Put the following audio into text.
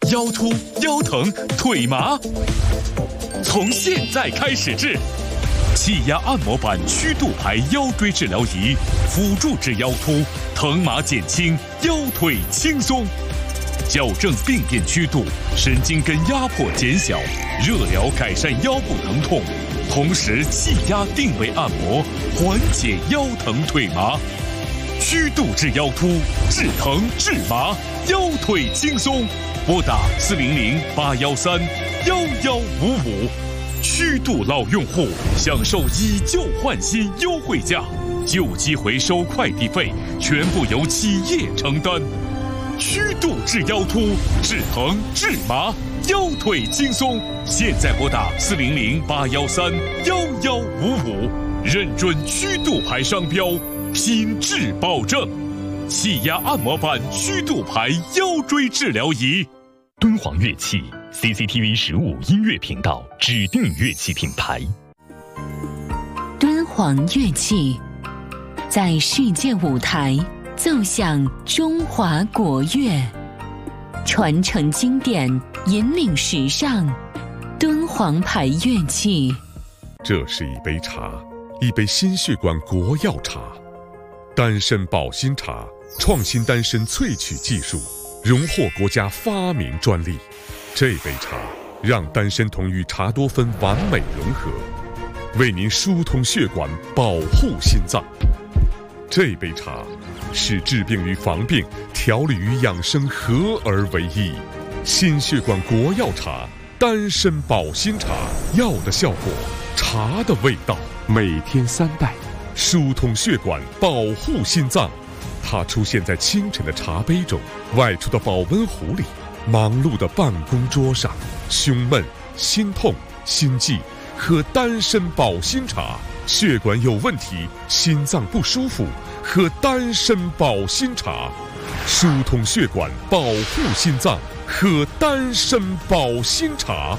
腰突、腰疼、腿麻，从现在开始治。气压按摩板曲度牌腰椎治疗仪，辅助治腰突，疼麻减轻，腰腿轻松，矫正病变曲度，神经根压迫减小，热疗改善腰部疼痛，同时气压定位按摩，缓解腰疼腿麻。曲度治腰突，治疼治麻，腰腿轻松。拨打400-813-1155。曲度老用户享受以旧换新优惠价，旧机回收快递费全部由企业承担。曲度治腰突，治疼治麻，腰腿轻松。现在拨打400-813-1155，认准曲度牌商标，品质保证。气压按摩板曲度牌腰椎治疗仪。 敦煌乐器 CCTV 15音乐频道指定乐器品牌。 敦煌乐器在世界舞台奏响中华国乐，传承经典，引领时尚。敦煌牌乐器。 这是一杯茶，一杯心血管国药茶，丹参保心茶，创新丹参萃取技术，荣获国家发明专利。这杯茶让丹参酮与茶多酚完美融合，为您疏通血管，保护心脏。这杯茶使治病与防病、调理与养生合而为一。心血管国药茶，丹参保心茶，药的效果，茶的味道，每天3袋，疏通血管，保护心脏。它出现在清晨的茶杯中，外出的保温壶里，忙碌的办公桌上。胸闷、心痛、心悸，喝丹参保心茶；血管有问题、心脏不舒服，喝丹参保心茶。疏通血管，保护心脏，喝丹参保心茶。